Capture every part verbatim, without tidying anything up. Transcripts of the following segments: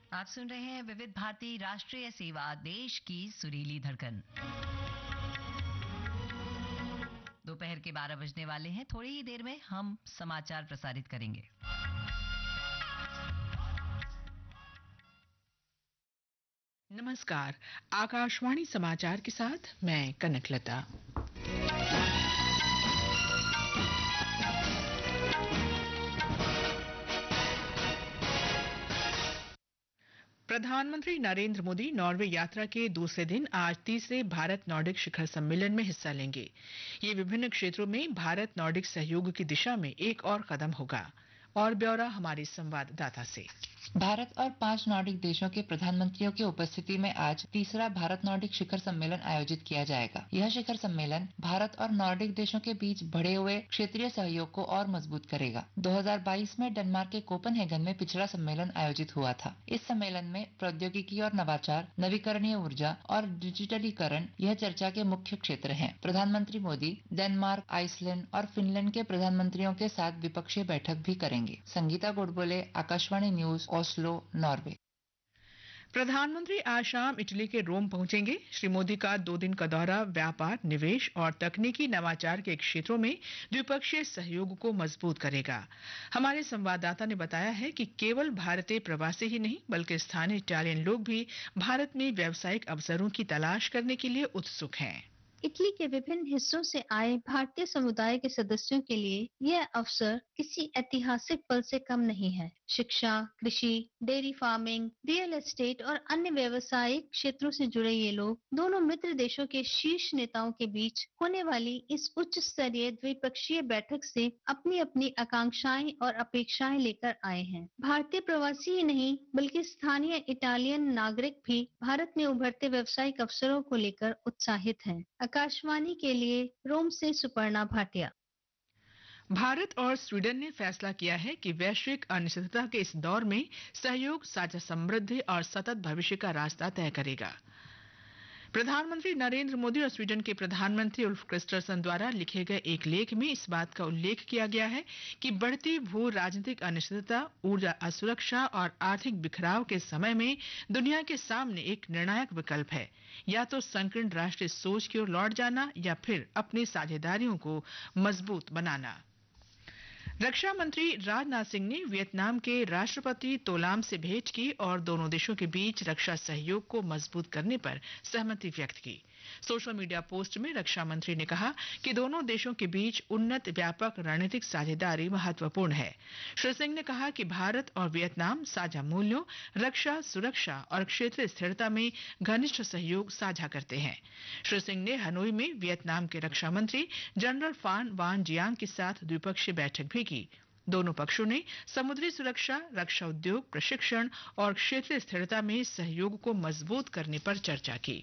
आप सुन रहे हैं विविध भारती राष्ट्रीय सेवा, देश की सुरीली धड़कन। दोपहर के बारह बजने वाले हैं। थोड़ी ही देर में हम समाचार प्रसारित करेंगे। नमस्कार, आकाशवाणी समाचार के साथ मैं कनकलता। प्रधानमंत्री नरेंद्र मोदी नॉर्वे यात्रा के दूसरे दिन आज तीसरे भारत नॉर्डिक शिखर सम्मेलन में हिस्सा लेंगे। ये विभिन्न क्षेत्रों में भारत नॉर्डिक सहयोग की दिशा में एक और कदम होगा। और ब्यौरा हमारे संवाददाता से। भारत और पांच नॉर्डिक देशों के प्रधानमंत्रियों की उपस्थिति में आज तीसरा भारत नॉर्डिक शिखर सम्मेलन आयोजित किया जाएगा। यह शिखर सम्मेलन भारत और नॉर्डिक देशों के बीच बढ़े हुए क्षेत्रीय सहयोग को और मजबूत करेगा। दो हज़ार बाईस में डेनमार्क के कोपेनहेगन में पिछला सम्मेलन आयोजित हुआ था। इस सम्मेलन में प्रौद्योगिकी और नवाचार, नवीकरणीय ऊर्जा और डिजिटलीकरण यह चर्चा के मुख्य क्षेत्र हैं। प्रधानमंत्री मोदी डेनमार्क, आइसलैंड और फिनलैंड के प्रधानमंत्रियों के साथ द्विपक्षीय बैठक भी करेंगे। Sangeeta Godbole, Akashvani news, Oslo, Norway. प्रधानमंत्री आज शाम इटली के रोम पहुंचेंगे। श्री मोदी का दो दिन का दौरा व्यापार, निवेश और तकनीकी नवाचार के क्षेत्रों में द्विपक्षीय सहयोग को मजबूत करेगा। हमारे संवाददाता ने बताया है कि केवल भारतीय प्रवासी ही नहीं बल्कि स्थानीय इटालियन लोग भी भारत में व्यावसायिक अवसरों की तलाश करने के लिए उत्सुक हैं। इटली के विभिन्न हिस्सों से आए भारतीय समुदाय के सदस्यों के लिए यह अवसर किसी ऐतिहासिक पल से कम नहीं है। शिक्षा, कृषि, डेयरी फार्मिंग, रियल एस्टेट और अन्य व्यवसायिक क्षेत्रों से जुड़े ये लोग दोनों मित्र देशों के शीर्ष नेताओं के बीच होने वाली इस उच्च स्तरीय द्विपक्षीय बैठक से अपनी अपनी आकांक्षाएं और अपेक्षाएं लेकर आए हैं। भारतीय प्रवासी ही नहीं बल्कि स्थानीय इटालियन नागरिक भी भारत में उभरते व्यवसायिक अवसरों को लेकर उत्साहित हैं। आकाशवाणी के लिए रोम से सुपर्णा भाटिया। भारत और स्वीडन ने फैसला किया है कि वैश्विक अनिश्चितता के इस दौर में सहयोग साझा समृद्धि और सतत भविष्य का रास्ता तय करेगा। प्रधानमंत्री नरेंद्र मोदी और स्वीडन के प्रधानमंत्री उल्फ क्रिस्टरसन द्वारा लिखे गए एक लेख में इस बात का उल्लेख किया गया है कि बढ़ती भू राजनीतिक अनिश्चितता, ऊर्जा असुरक्षा और आर्थिक बिखराव के समय में दुनिया के सामने एक निर्णायक विकल्प है। या तो संकीर्ण राष्ट्रीय सोच की ओर लौट जाना या फिर अपनी साझेदारियों को मजबूत बनाना। रक्षा मंत्री राजनाथ सिंह ने वियतनाम के राष्ट्रपति तोलाम से भेंट की और दोनों देशों के बीच रक्षा सहयोग को मजबूत करने पर सहमति व्यक्त की। सोशल मीडिया पोस्ट में रक्षा मंत्री ने कहा कि दोनों देशों के बीच उन्नत व्यापक रणनीतिक साझेदारी महत्वपूर्ण है। श्री सिंह ने कहा कि भारत और वियतनाम साझा मूल्यों, रक्षा, सुरक्षा और क्षेत्रीय स्थिरता में घनिष्ठ सहयोग साझा करते हैं। श्री सिंह ने हनोई में वियतनाम के रक्षा मंत्री जनरल फान वान जियांग के साथ द्विपक्षीय बैठक भी की। दोनों पक्षों ने समुद्री सुरक्षा, रक्षा उद्योग, प्रशिक्षण और क्षेत्रीय स्थिरता में सहयोग को मजबूत करने पर चर्चा की।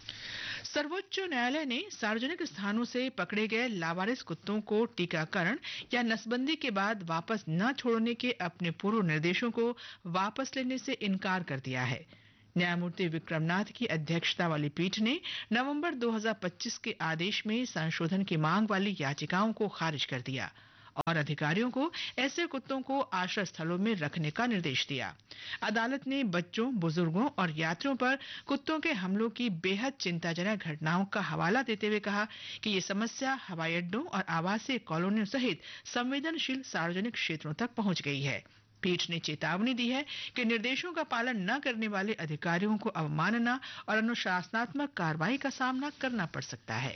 सर्वोच्च न्यायालय ने सार्वजनिक स्थानों से पकड़े गए लावारिस कुत्तों को टीकाकरण या नसबंदी के बाद वापस न छोड़ने के अपने पूर्व निर्देशों को वापस लेने से इनकार कर दिया है। न्यायमूर्ति विक्रमनाथ की अध्यक्षता वाली पीठ ने नवंबर दो हज़ार पच्चीस के आदेश में संशोधन की मांग वाली याचिकाओं को खारिज कर दिया और अधिकारियों को ऐसे कुत्तों को आश्रय स्थलों में रखने का निर्देश दिया। अदालत ने बच्चों, बुजुर्गों और यात्रियों पर कुत्तों के हमलों की बेहद चिंताजनक घटनाओं का हवाला देते हुए कहा कि ये समस्या हवाई अड्डों और आवासीय कॉलोनियों सहित संवेदनशील सार्वजनिक क्षेत्रों तक पहुंच गई है। पीठ ने चेतावनी दी है कि निर्देशों का पालन न करने वाले अधिकारियों को अवमानना और अनुशासनात्मक कार्रवाई का सामना करना पड़ सकता है।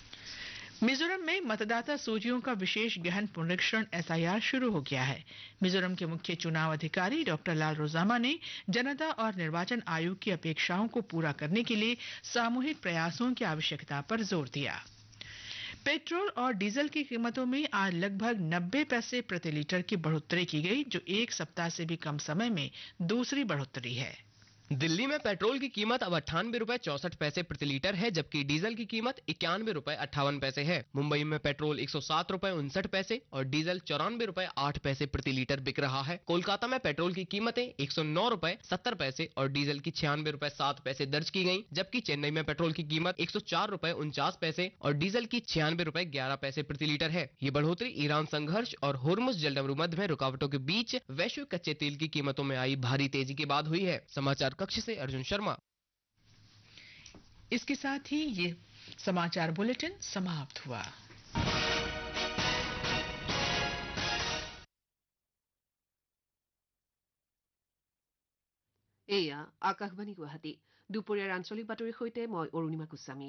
मिजोरम में मतदाता सूचियों का विशेष गहन पुनरीक्षण एस आई आर शुरू हो गया है। मिजोरम के मुख्य चुनाव अधिकारी डॉक्टर लाल रोजामा ने जनता और निर्वाचन आयोग की अपेक्षाओं को पूरा करने के लिए सामूहिक प्रयासों की आवश्यकता पर जोर दिया। पेट्रोल और डीजल की कीमतों में आज लगभग नब्बे पैसे प्रति लीटर की बढ़ोतरी की गई, जो एक सप्ताह से भी कम समय में दूसरी बढ़ोतरी है। दिल्ली में पेट्रोल की कीमत अब अट्ठानवे रुपए चौसठ पैसे प्रति लीटर है, जबकि डीजल की कीमत इक्यानवे रुपए अट्ठावन पैसे है। मुंबई में पेट्रोल एक सौ सात रुपए उनसठ पैसे और डीजल चौरानवे रुपए आठ पैसे प्रति लीटर बिक रहा है। कोलकाता में पेट्रोल की कीमतें एक सौ नौ रुपए सत्तर पैसे और डीजल की छियानवे रुपए सात पैसे दर्ज की गई, जबकि चेन्नई में पेट्रोल की कीमत एक सौ चार रुपए उनचास पैसे और डीजल की छियानवे रुपए ग्यारह पैसे प्रति लीटर है। ये बढ़ोतरी ईरान संघर्ष और होर्मुज जलडमरू मध्य में रुकावटों के बीच वैश्विक कच्चे तेल की कीमतों में आई भारी तेजी के बाद हुई है। समाचार कक्ष से अर्जुन शर्मा। इसके साथ ही ये समाचार बुलेटिन समाप्त हुआ। এয়া আকাশবাণী গুৱাহাটী দুপৰীয়াৰ আঞ্চলিক বাতৰিৰ সৈতে মই অৰুণিমা গোস্বামী।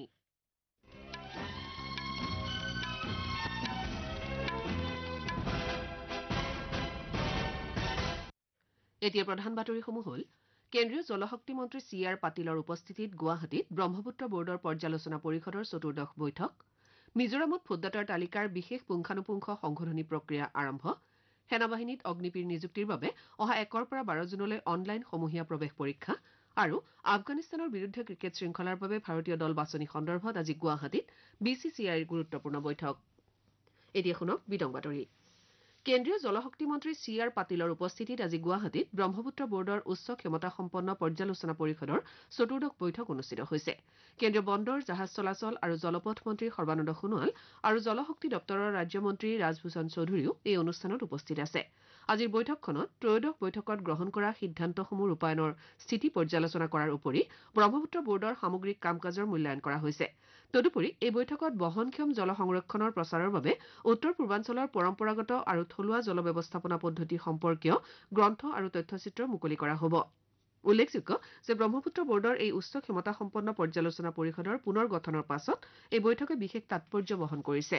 এতিয়া প্ৰধান বাতৰিসমূহ হ'ল কেন্দ্ৰীয় জলশক্তি মন্ত্ৰী চি আৰ পাটিলৰ উপস্থিতিত গুৱাহাটীত ব্ৰহ্মপুত্ৰ বৰ্ডৰ পৰ্যালোচনা পৰিষদৰ চতুৰ্দশ বৈঠক, মিজোৰামত ভোটদাতাৰ তালিকাৰ বিশেষ পুংখানুপুংখ সংশোধনী প্ৰক্ৰিয়া আৰম্ভ, সেনাবাহিনীত অগ্নিবীৰ নিযুক্তিৰ বাবে অহা একৰ পৰা বাৰ জুনলৈ অনলাইন সমূহীয়া প্ৰৱেশ পৰীক্ষা আৰু আফগানিস্তানৰ বিৰুদ্ধে ক্ৰিকেট শৃংখলাৰ বাবে ভাৰতীয় দল বাছনি সন্দৰ্ভত আজি গুৱাহাটীত বি চি চি আইৰ গুৰুত্বপূৰ্ণ বৈঠক। এতিয়া শুনক বিতং বাতৰি। কেন্দ্ৰীয় জলশক্তি মন্ত্ৰী চি আৰ পাটিলৰ উপস্থিতিত আজি গুৱাহাটীত ব্ৰহ্মপুত্ৰ বৰ্ডৰ উচ্চ ক্ষমতাসম্পন্ন পৰ্যালোচনা পৰিষদৰ চতুৰ্দশ বৈঠক অনুষ্ঠিত হৈছে। কেন্দ্ৰীয় বন্দৰ জাহাজ চলাচল আৰু জলপথ মন্ত্ৰী সৰ্বানন্দ সোণোৱাল আৰু জলশক্তি দপ্তৰৰ ৰাজ্যমন্ত্ৰী ৰাজভূষণ চৌধুৰীও এই অনুষ্ঠানত উপস্থিত আছে। আজিৰ বৈঠকখনত ত্ৰয়োদশ বৈঠকত গ্ৰহণ কৰা সিদ্ধান্তসমূহ ৰূপায়ণৰ স্থিতি পৰ্যালোচনা কৰাৰ উপৰি ব্ৰহ্মপুত্ৰ বৰ্ডৰ সামগ্ৰিক কাম কাজৰ মূল্যায়ন কৰা হৈছে। তদুপৰি এই বৈঠকত বহনক্ষম জল সংৰক্ষণৰ প্ৰচাৰৰ বাবে উত্তৰ পূৰ্বাঞ্চলৰ পৰম্পৰাগত আৰু থলুৱা জল ব্যৱস্থাপনা পদ্ধতি সম্পৰ্কীয় গ্ৰন্থ আৰু তথ্যচিত্ৰ মুকলি কৰা হ'ব। উল্লেখযোগ্য যে ব্ৰহ্মপুত্ৰ বৰ্ডৰ এই উচ্চ ক্ষমতাসম্পন্ন পৰ্যালোচনা পৰিষদৰ পুনৰ গঠনৰ পাছত এই বৈঠকে বিশেষ তাৎপৰ্য বহন কৰিছে।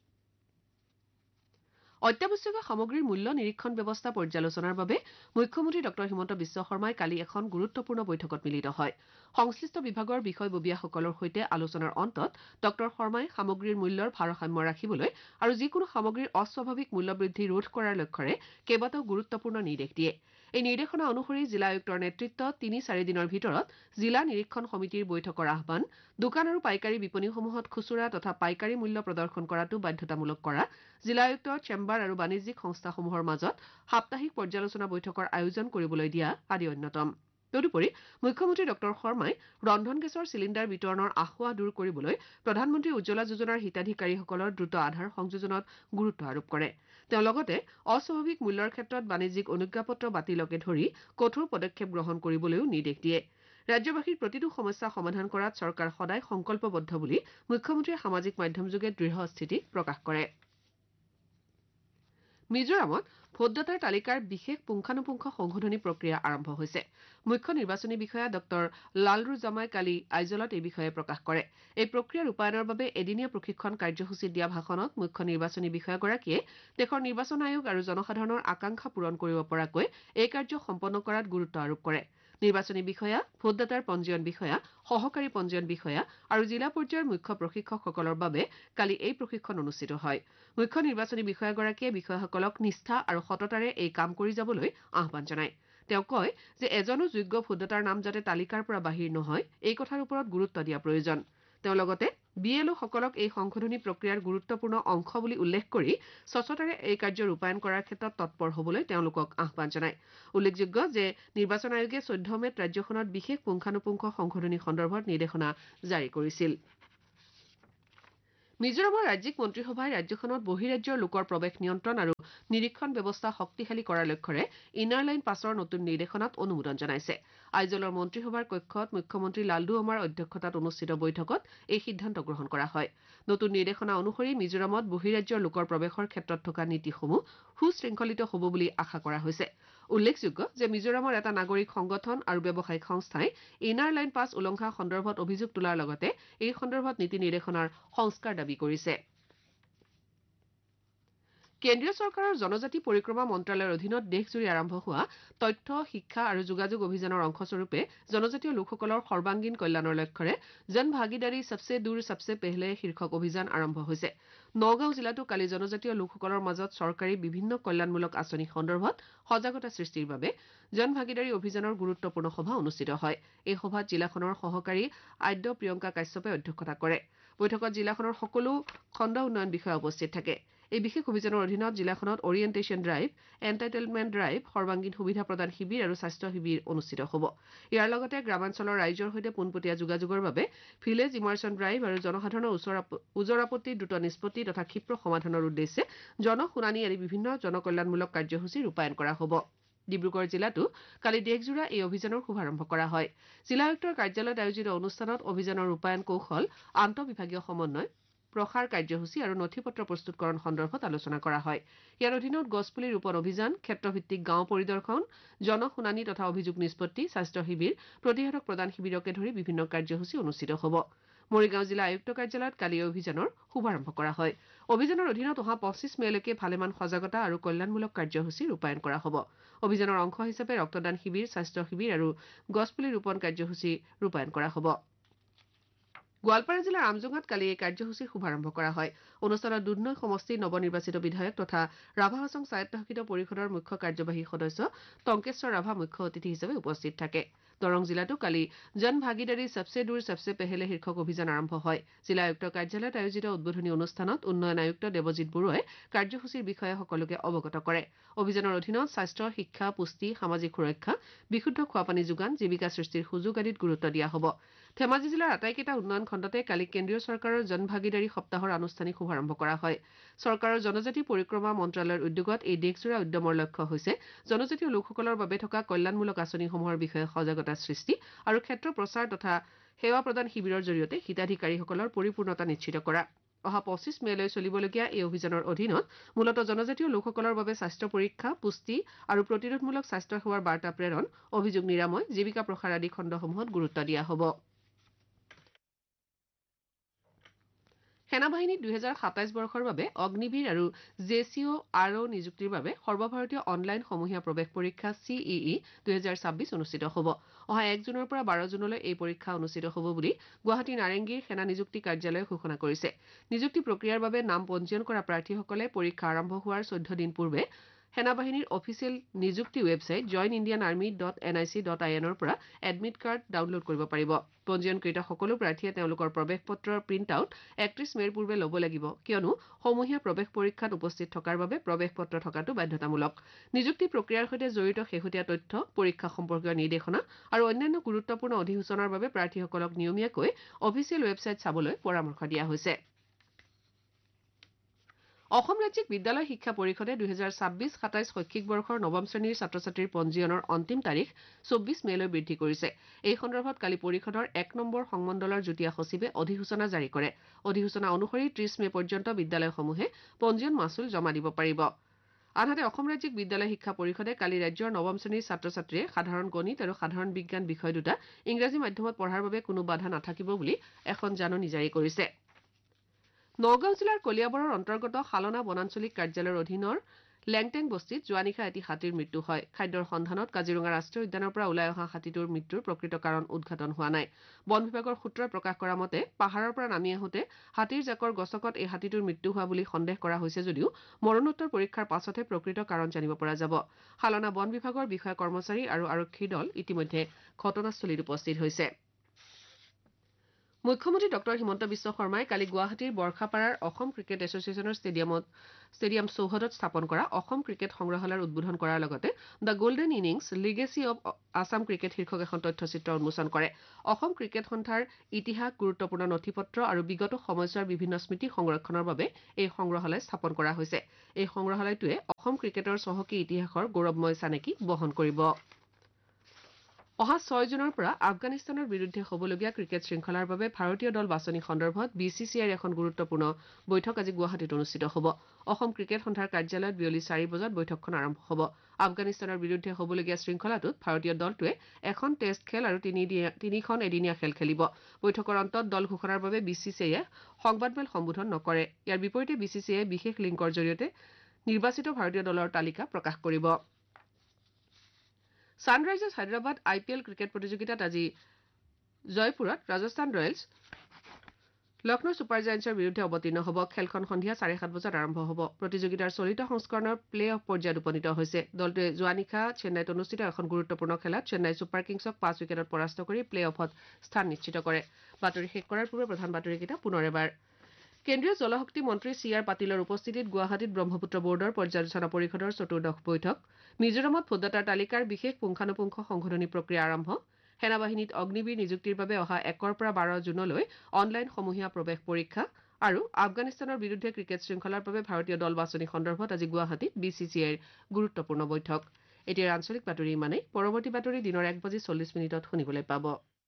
অত্যাৱশ্যকীয় সামগ্ৰীৰ মূল্য নিৰীক্ষণ ব্যৱস্থা পৰ্যালোচনাৰ বাবে মুখ্যমন্ত্ৰী ডক্টৰ হিমন্ত বিশ্ব শৰ্মাই কালি এখন গুৰুত্বপূৰ্ণ বৈঠকত মিলিত হয়। সংশ্লিষ্ট বিভাগৰ বিষয়ববীয়াসকলৰ সৈতে আলোচনাৰ অন্তত ডক্টৰ শৰ্মাই সামগ্ৰীৰ মূল্যৰ ভাৰসাম্য ৰাখিবলৈ আৰু যিকোনো সামগ্ৰীৰ অস্বাভাৱিক মূল্যবৃদ্ধি ৰোধ কৰাৰ লক্ষ্যৰে কেইবাটাও গুৰুত্বপূৰ্ণ নিৰ্দেশ দিয়ে। এই নিৰ্দেশনা অনুসৰি জিলা আয়ুক্তৰ নেতৃত্বত তিনি চাৰি দিনৰ ভিতৰত জিলা নিৰীক্ষণ সমিতিৰ বৈঠকৰ আহ্বান, দোকান আৰু পাইকাৰী বিপণীসমূহত খুচুৰা তথা পাইকাৰী মূল্য প্ৰদৰ্শন কৰাটো বাধ্যতামূলক কৰা, জিলা আয়ুক্তৰ চেম্বাৰ আৰু বাণিজ্যিক সংস্থাসমূহৰ মাজত সাপ্তাহিক পৰ্যালোচনা বৈঠকৰ আয়োজন কৰিবলৈ দিয়া আদি অন্যতম। তদুপৰি মুখ্যমন্ত্ৰী ডক্টৰ শৰ্মাই ৰন্ধন গেছৰ চিলিণ্ডাৰ বিতৰণৰ আসোঁৱাহ দূৰ কৰিবলৈ প্ৰধানমন্ত্ৰী উজ্জ্বলা যোজনাৰ হিতাধিকাৰীসকলৰ দ্ৰুত আধাৰ সংযোজনত গুৰুত্ব আৰোপ কৰে। তেওঁ লগতে অস্বাভাৱিক মূল্যৰ ক্ষেত্ৰত বাণিজ্যিক অনুজ্ঞাপত্ৰ বাতিলকে ধৰি কঠোৰ পদক্ষেপ গ্ৰহণ কৰিবলৈও নিৰ্দেশ দিয়ে। ৰাজ্যবাসীৰ প্ৰতিটো সমস্যা সমাধান কৰাত চৰকাৰ সদায় সংকল্পবদ্ধ বুলি মুখ্যমন্ত্ৰীয়ে সামাজিক মাধ্যমযোগে দৃঢ় স্থিতি প্ৰকাশ কৰে। মিজোৰামত ভোটদাতাৰ তালিকাৰ বিশেষ পুংখানুপুংখ সংশোধনী প্ৰক্ৰিয়া আৰম্ভ হৈছে। মুখ্য নিৰ্বাচনী বিষয়া ডক্টৰ লালৰুজামাই কালি আইজলত এই বিষয়ে প্ৰকাশ কৰে। এই প্ৰক্ৰিয়া ৰূপায়ণৰ বাবে এদিনীয়া প্ৰশিক্ষণ কাৰ্যসূচীত দিয়া ভাষণত মুখ্য নিৰ্বাচনী বিষয়াগৰাকীয়ে দেশৰ নিৰ্বাচন আয়োগ আৰু জনসাধাৰণৰ আকাংক্ষা পূৰণ কৰিব পৰাকৈ এই কাৰ্য সম্পন্ন কৰাত গুৰুত্ব আৰোপ কৰে। নিৰ্বাচনী বিষয়া, ভোটদাতাৰ পঞ্জীয়ন বিষয়া, সহকাৰী পঞ্জীয়ন বিষয়া আৰু জিলা পৰ্যায়ৰ মুখ্য প্ৰশিক্ষকসকলৰ বাবে কালি এই প্ৰশিক্ষণ অনুষ্ঠিত হয়। মুখ্য নিৰ্বাচনী বিষয়াগৰাকীয়ে বিষয়াসকলক নিষ্ঠা আৰু সততাৰে এই কাম কৰি যাবলৈ আহ্বান জনায়। তেওঁ কয় যে এজনো যোগ্য ভোটদাতাৰ নাম যাতে তালিকাৰ পৰা বাহিৰ নহয়, এই কথাৰ ওপৰত গুৰুত্ব দিয়া প্ৰয়োজন। তেওঁ লগতে বি এল অ'সকলক এই সংশোধনী প্ৰক্ৰিয়াৰ গুৰুত্বপূৰ্ণ অংশ বুলি উল্লেখ কৰি স্বচ্ছতাৰে এই কাৰ্য ৰূপায়ণ কৰাৰ ক্ষেত্ৰত তৎপৰ হ'বলৈ তেওঁলোকক আহ্বান জনায়। উল্লেখযোগ্য যে নিৰ্বাচন আয়োগে চৈধ্য মে'ত ৰাজ্যখনত বিশেষ পুংখানুপুংখ সংশোধনী সন্দৰ্ভত নিৰ্দেশনা জাৰি কৰিছিল। মিজোৰামৰ ৰাজ্যিক মন্ত্ৰীসভাই ৰাজ্যখনত বহিৰাজ্যৰ লোকৰ প্ৰৱেশ নিয়ন্ত্ৰণ আৰু নিৰীক্ষণ ব্যৱস্থা শক্তিশালী কৰাৰ লক্ষ্যৰে ইনাৰ লাইন পাছৰ নতুন নিৰ্দেশনাত অনুমোদন জনাইছে। আইজলৰ মন্ত্ৰীসভাৰ কক্ষত মুখ্যমন্ত্ৰী লালডু অমাৰ অধ্যক্ষতাত অনুষ্ঠিত বৈঠকত এই সিদ্ধান্ত গ্ৰহণ কৰা হয়। নতুন নিৰ্দেশনা অনুসৰি মিজোৰামত বহিৰাজ্যৰ লোকৰ প্ৰৱেশৰ ক্ষেত্ৰত থকা নীতিসমূহ সুশৃংখলিত হ'ব বুলি আশা কৰা হৈছে। উল্লেখযোগ্য যে মিজোৰামৰ এটা নাগৰিক সংগঠন আৰু ব্যৱসায়িক সংস্থাই ইনাৰ লাইন পাছ উলংঘা সন্দৰ্ভত অভিযোগ তোলাৰ লগতে এই সন্দৰ্ভত নীতি নিৰ্দেশনাৰ সংস্কাৰ দাবী কৰিছে। কেন্দ্ৰীয় চৰকাৰৰ জনজাতি পৰিক্ৰমা মন্ত্ৰালয়ৰ অধীনত দেশজুৰি আৰম্ভ হোৱা তথ্য শিক্ষা আৰু যোগাযোগ অভিযানৰ অংশস্বৰূপে জনজাতীয় লোকসকলৰ সৰ্বাংগীন কল্যাণৰ লক্ষ্যৰে জন ভাগিদাৰী সবচে দূৰ সবচে পেহলে শীৰ্ষক অভিযান আৰম্ভ হৈছে নগাঁও জিলাতো কালি জনজাতীয় লোকসকলৰ মাজত চৰকাৰী বিভিন্ন কল্যাণমূলক আঁচনি সন্দৰ্ভত সজাগতা সৃষ্টিৰ বাবে জন ভাগিদাৰী অভিযানৰ গুৰুত্বপূৰ্ণ সভা অনুষ্ঠিত হয় এই সভাত জিলাখনৰ সহকাৰী আদ্য প্ৰিয়ংকা কাশ্যপে অধ্যক্ষতা কৰে বৈঠকত জিলাখনৰ সকলো খণ্ড উন্নয়ন বিষয়া উপস্থিত থাকে এই বিশেষ অভিযানৰ অধীনত জিলাখনত অৰিয়েণ্টেশ্যন ড্ৰাইভ এণ্টাইটেলমেণ্ট ড্ৰাইভ সৰ্বাংগীন সুবিধা প্ৰদান শিবিৰ আৰু স্বাস্থ্য শিবিৰ অনুষ্ঠিত হ'ব ইয়াৰ লগতে গ্ৰামাঞ্চলৰ ৰাইজৰ সৈতে পোনপটীয়া যোগাযোগৰ বাবে ভিলেজ ইমাৰ্চন ড্ৰাইভ আৰু জনসাধাৰণৰ ওজৰ আপত্তি দ্ৰুত নিষ্পত্তি তথা ক্ষীপ্ৰ সমাধানৰ উদ্দেশ্যে জনশুনানি আদি বিভিন্ন জনকল্যাণমূলক কাৰ্যসূচী ৰূপায়ণ কৰা হ'ব ডিব্ৰুগড় জিলাতো কালি দেশজোৰা এই অভিযানৰ শুভাৰম্ভ কৰা হয় জিলা আয়ুক্তৰ কাৰ্যালয়ত আয়োজিত অনুষ্ঠানত অভিযানৰ ৰূপায়ণ কৌশল আন্তঃবিভাগীয় সমন্বয় প্ৰসাৰ কাৰ্যসূচী আৰু নথিপত্ৰ প্ৰস্তুতকৰণ সন্দৰ্ভত আলোচনা কৰা হয় ইয়াৰ অধীনত গছপুলি ৰোপণ অভিযান ক্ষেত্ৰভিত্তিক গাঁও পৰিদৰ্শন জনশুনানি তথা অভিযোগ নিষ্পত্তি স্বাস্থ্য শিবিৰ প্ৰতিষেধক প্ৰদান শিবিৰকে ধৰি বিভিন্ন কাৰ্যসূচী অনুষ্ঠিত হ'ব মৰিগাঁও জিলা আয়ুক্ত কাৰ্যালয়ত কালি এই অভিযানৰ শুভাৰম্ভ কৰা হয় অভিযানৰ অধীনত অহা পঁচিছ মেলৈকে ভালেমান সজাগতা আৰু কল্যাণমূলক কাৰ্যসূচী ৰূপায়ণ কৰা হ'ব অভিযানৰ অংশ হিচাপে ৰক্তদান শিবিৰ স্বাস্থ্য শিবিৰ আৰু গছপুলি ৰোপণ কাৰ্যসূচী ৰূপায়ণ কৰা হ'ব গোৱালপাৰা জিলাৰ আমজোঙাত কালি এই কাৰ্যসূচীৰ শুভাৰম্ভ কৰা হয় অনুষ্ঠানত দুধনৈ সমষ্টিৰ নৱনিৰ্বাচিত বিধায়ক তথা ৰাভা হাছং স্বায়ত্তশাসিত পৰিষদৰ মুখ্য কাৰ্যবাহী সদস্য টংকেশ্বৰ ৰাভা মুখ্য অতিথি হিচাপে উপস্থিত থাকে দৰং জিলাতো কালি জন ভাগিদাৰী সবচে দূৰ সবচে পেহলে শীৰ্ষক অভিযান আৰম্ভ হয় জিলা আয়ুক্ত কাৰ্যালয়ত আয়োজিত উদ্বোধনী অনুষ্ঠানত উন্নয়ন আয়ুক্ত দেৱজিৎ বৰুৱাই কাৰ্যসূচীৰ বিষয়ে সকলোকে অৱগত কৰে অভিযানৰ অধীনত স্বাস্থ্য শিক্ষা পুষ্টি সামাজিক সুৰক্ষা বিশুদ্ধ খোৱাপানী যোগান জীৱিকা সৃষ্টিৰ সুযোগ আদিত গুৰুত্ব দিয়া হ'ব ধেমাজি জিলাৰ আটাইকেইটা উন্নয়ন খণ্ডতে কালি কেন্দ্ৰীয় চৰকাৰৰ জন ভাগিদাৰী সপ্তাহৰ আনুষ্ঠানিক শুভাৰম্ভ কৰা হয় চৰকাৰৰ জনজাতি পৰিক্ৰমা মন্ত্ৰালয়ৰ উদ্যোগত এই দেশজোৰা উদ্যমৰ লক্ষ্য হৈছে জনজাতীয় লোকসকলৰ বাবে থকা কল্যাণমূলক আঁচনিসমূহৰ বিষয়ে সজাগতা সৃষ্টি আৰু ক্ষেত্ৰ প্ৰচাৰ তথা সেৱা প্ৰদান শিবিৰৰ জৰিয়তে হিতাধিকাৰীসকলৰ পৰিপূৰ্ণতা নিশ্চিত কৰা অহা পঁচিছ মেলৈ চলিবলগীয়া এই অভিযানৰ অধীনত মূলতঃ জনজাতীয় লোকসকলৰ বাবে স্বাস্থ্য পৰীক্ষা পুষ্টি আৰু প্ৰতিৰোধমূলক স্বাস্থ্য সেৱাৰ বাৰ্তা প্ৰেৰণ অভিযোগ নিৰাময় জীৱিকা প্ৰসাৰ আদি খণ্ডসমূহত গুৰুত্ব দিয়া হ'ব সেনাবাহিনীত দুহেজাৰ সাতাইছ বৰ্ষৰ বাবে অগ্নিবীৰ আৰু জে চি অ' আৰ অ' নিযুক্তিৰ বাবে সৰ্বভাৰতীয় অনলাইন সমূহীয়া প্ৰৱেশ পৰীক্ষা চি ই ই দুহেজাৰ ছাব্বিছ অনুষ্ঠিত হ'ব অহা এক জুনৰ পৰা বাৰ জুনলৈ এই পৰীক্ষা অনুষ্ঠিত হ'ব বুলি গুৱাহাটী নাৰেংগীৰ সেনা নিযুক্তি কাৰ্যালয়ে ঘোষণা কৰিছে নিযুক্তি প্ৰক্ৰিয়াৰ বাবে নাম পঞ্জীয়ন কৰা প্ৰাৰ্থীসকলে পৰীক্ষা আৰম্ভ হোৱাৰ চৈধ্য দিন পূৰ্বে সেনাবাহিনীৰ অফিচিয়েল নিযুক্তি website join Indian army dot N I C dot আই এনৰ পৰা এডমিট কাৰ্ড ডাউনলোড কৰিব পাৰিব পঞ্জীয়নকৃত সকলো প্ৰাৰ্থীয়ে তেওঁলোকৰ প্ৰৱেশ পত্ৰৰ প্ৰিণ্ট আউট একত্ৰিছ মেৰ পূৰ্বে ল'ব লাগিব কিয়নো সমূহীয়া প্ৰৱেশ পৰীক্ষাত উপস্থিত থকাৰ বাবে প্ৰৱেশ পত্ৰ থকাটো বাধ্যতামূলক নিযুক্তি প্ৰক্ৰিয়াৰ সৈতে জড়িত শেহতীয়া তথ্য পৰীক্ষা সম্পৰ্কীয় নিৰ্দেশনা আৰু অন্যান্য গুৰুত্বপূৰ্ণ অধিসূচনাৰ বাবে প্ৰাৰ্থীসকলক নিয়মীয়াকৈ অফিচিয়েল ৱেবছাইট চাবলৈ পৰামৰ্শ দিয়া হৈছে অসম ৰাজ্যিক বিদ্যালয় শিক্ষা পৰিষদে দুহেজাৰ ছাব্বিছ সাতাইছ শৈক্ষিক বৰ্ষৰ নৱম শ্ৰেণীৰ ছাত্ৰ ছাত্ৰীৰ পঞ্জীয়নৰ অন্তিম তাৰিখ চৌব্বিছ মেলৈ বৃদ্ধি কৰিছে এই সন্দৰ্ভত কালি পৰিষদৰ এক নম্বৰ সংমণ্ডলৰ যুটীয়া সচিবে অধিসূচনা জাৰি কৰে অধিসূচনা অনুসৰি ত্ৰিছ মে পৰ্যন্ত বিদ্যালয়সমূহে পঞ্জীয়ন মাচুল জমা দিব পাৰিব আনহাতে অসম ৰাজ্যিক বিদ্যালয় শিক্ষা পৰিষদে কালি ৰাজ্যৰ নৱম শ্ৰেণীৰ ছাত্ৰ ছাত্ৰীয়ে সাধাৰণ গণিত আৰু সাধাৰণ বিজ্ঞান বিষয় দুটা ইংৰাজী মাধ্যমত পঢ়াৰ বাবে কোনো বাধা নাথাকিব বুলি এখন জাননী জাৰি কৰিছে নগাঁও জিলাৰ কলিয়াবৰৰ অন্তৰ্গত শালনা বনাঞ্চলিক কাৰ্যালয়ৰ অধীনৰ লেংটেং বস্তিত যোৱা নিশা এটি হাতীৰ মৃত্যু হয় খাদ্যৰ সন্ধানত কাজিৰঙা ৰাষ্ট্ৰীয় উদ্যানৰ পৰা ওলাই অহা হাতীটোৰ মৃত্যুৰ প্ৰকৃত কাৰণ উদ্ঘাটন হোৱা নাই বন বিভাগৰ সূত্ৰই প্ৰকাশ কৰা মতে পাহাৰৰ পৰা নামি আহোঁতে হাতীৰ জাকৰ গছকত এই হাতীটোৰ মৃত্যু হোৱা বুলি সন্দেহ কৰা হৈছে যদিও মৰণোত্তৰ পৰীক্ষাৰ পাছতহে প্ৰকৃত কাৰণ জানিব পৰা যাব শালনা বন বিভাগৰ বিষয়া কৰ্মচাৰী আৰু আৰক্ষীৰ দল ইতিমধ্যে ঘটনাস্থলীত উপস্থিত হৈছে মুখ্যমন্ত্ৰী ডক্টৰ হিমন্ত বিশ্ব শৰ্মাই কালি গুৱাহাটীৰ বৰ্ষাপাৰাৰ অসম ক্ৰিকেট এছ'চিয়েশ্যনৰ ষ্টেডিয়ামত ষ্টেডিয়াম চৌহদত স্থাপন কৰা অসম ক্ৰিকেট সংগ্ৰহালয়ৰ উদ্বোধন কৰাৰ লগতে the golden innings legacy of Assam cricket শীৰ্ষক এখন তথ্যচিত্ৰ উন্মোচন কৰে অসম ক্ৰিকেট সন্থাৰ ইতিহাস গুৰুত্বপূৰ্ণ নথিপত্ৰ আৰু বিগত সময়ছোৱাৰ বিভিন্ন স্মৃতি সংৰক্ষণৰ বাবে এই সংগ্ৰহালয় স্থাপন কৰা হৈছে এই সংগ্ৰহালয়টোৱে অসম ক্ৰিকেটৰ চহকী ইতিহাসৰ গৌৰৱময় চানেকি বহন কৰিব অহা ছয় জুনৰ পৰা আফগানিস্তানৰ বিৰুদ্ধে হ'বলগীয়া ক্ৰিকেট শৃংখলাৰ বাবে ভাৰতীয় দল বাছনি সন্দৰ্ভত বি চি চি আইৰ এখন গুৰুত্বপূৰ্ণ বৈঠক আজি গুৱাহাটীত অনুষ্ঠিত হ'ব অসম ক্ৰিকেট সন্থাৰ কাৰ্যালয়ত বিয়লি চাৰি বজাত বৈঠকখন আৰম্ভ হ'ব আফগানিস্তানৰ বিৰুদ্ধে হ'বলগীয়া শৃংখলাটোত ভাৰতীয় দলটোৱে এখন টেষ্ট খেল আৰু তিনিখন এদিনীয়া খেল খেলিব বৈঠকৰ অন্তত দল ঘোষণাৰ বাবে বি চি চি আইয়ে সংবাদমেল সম্বোধন নকৰে ইয়াৰ বিপৰীতে বি চি চি আইয়ে বিশেষ লিংকৰ জৰিয়তে নিৰ্বাচিত ভাৰতীয় দলৰ তালিকা প্ৰকাশ কৰিব ছানৰাইজাৰ্ছ হায়দৰাবাদ আই পি এল ক্ৰিকেট প্ৰতিযোগিতাত আজি জয়পুৰত ৰাজস্থান ৰয়েলছ লক্ষ্ণৌ ছুপাৰ জায়েণ্টছৰ বিৰুদ্ধে অৱতীৰ্ণ হ'ব খেলখন সন্ধিয়া চাৰে সাত বজাত আৰম্ভ হ'ব প্ৰতিযোগিতাৰ চলিত সংস্কৰণৰ প্লে অফ পৰ্যায়ত উপনীত হৈছে দলটোৱে যোৱা নিশা চেন্নাইত অনুষ্ঠিত এখন গুৰুত্বপূৰ্ণ খেলত চেন্নাই ছুপাৰ কিংছক পাঁচ উইকেটত পৰাস্ত কৰি প্লে অফত স্থান নিশ্চিত কৰে বাতৰি শেষ কৰাৰ পূৰ্বে প্ৰধান বাতৰিকেইটা পুনৰ এবাৰ কেন্দ্ৰীয় জলশক্তি মন্ত্ৰী চি আৰ পাটিলৰ উপস্থিতিত গুৱাহাটীত ব্ৰহ্মপুত্ৰ বৰ্ডৰ পৰ্যালোচনা পৰিষদৰ চতুৰ্দশ বৈঠক মিজোৰামত ভোটদাতাৰ তালিকাৰ বিশেষ পুংখানুপুংখ সংশোধনী প্ৰক্ৰিয়া আৰম্ভ সেনাবাহিনীত অগ্নিবীৰ নিযুক্তিৰ বাবে অহা একৰ পৰা বাৰ জুনলৈ অনলাইন সমূহীয়া প্ৰৱেশ পৰীক্ষা আৰু আফগানিস্তানৰ বিৰুদ্ধে ক্ৰিকেট শৃংখলাৰ বাবে ভাৰতীয় দল বাছনি সন্দৰ্ভত আজি গুৱাহাটীত বি চি চি আইৰ গুৰুত্বপূৰ্ণ বৈঠক এতিয়া আঞ্চলিক বাতৰি ইমানেই পৰৱৰ্তী বাতৰি দিনৰ এক বাজি চল্লিছ মিনিটত শুনিবলৈ পাব